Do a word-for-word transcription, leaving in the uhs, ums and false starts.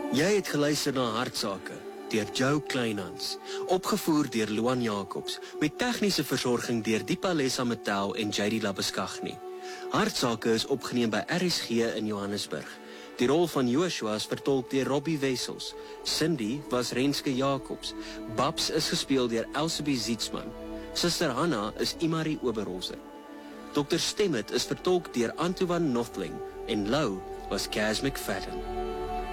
Jy het geluister na Hartsake deur Joe Kleinhans, opgevoer deur Luan Jacobs, met tegniese versorging deur Dipalesa Mattel en J D Labuskaghni. Hartsake is opgeneem by R S G in Johannesburg. Die rol van Joshua is vertolk deur Robbie Wessels. Cindy was Renske Jacobs. Babs is gespeel deur Elsabie Zietsman. Suster Hanna is Imari Oberholzer. Dokter Stemmet is vertolk deur Antoine Nothling en Lou was Kaz McFadden.